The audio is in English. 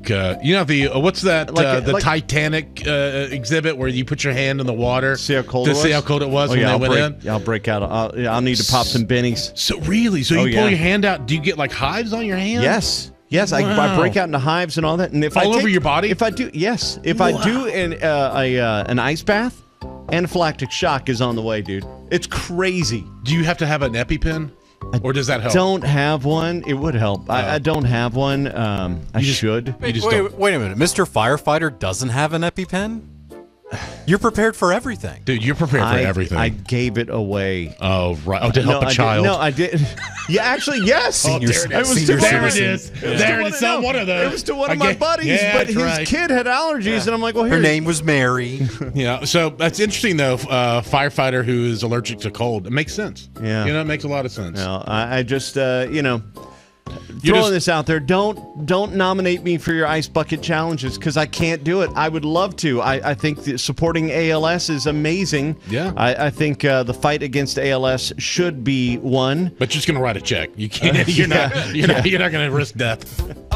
like the what's that the Titanic exhibit where you put your hand in the water see how cold it was? See how cold it was when they went in. I'll break out. I'll need to pop some bennies. So you pull your hand out. Do you get like hives on your hand? Yes. Wow. I break out into hives and all that. And if over your body? If I do, yes. If I do an ice bath, anaphylactic shock is on the way, dude. It's crazy. Do you have to have an EpiPen? Or does that help? Don't have one. It would help. I don't have one. I should. Wait a minute. Mr. Firefighter doesn't have an EpiPen? You're prepared for everything. Dude, you're prepared for everything. I gave it away. Oh, right. Oh, to help a child. No, I did. Yeah, actually, yes. There it is. There it is. One of those. It was to one of my buddies, but his kid had allergies, and I'm like, well, here. Her name was Mary. Yeah, so that's interesting, though. Firefighter who is allergic to cold. It makes sense. Yeah. It makes a lot of sense. No, I just, throwing this out there, don't nominate me for your ice bucket challenges because I can't do it. I would love to. I think supporting ALS is amazing. Yeah. I think the fight against ALS should be won. But you're just going to write a check. You can't. You're not going to risk death.